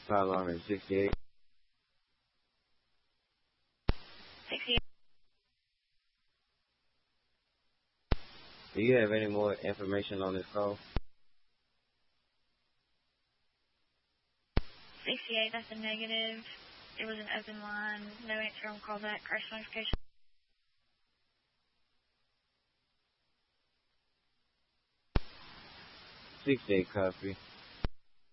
Fire alarm is 68. 68. Do you have any more information on this call? 68, that's a negative. It was an open line. No answer on callback. Crash notification. 68 copy.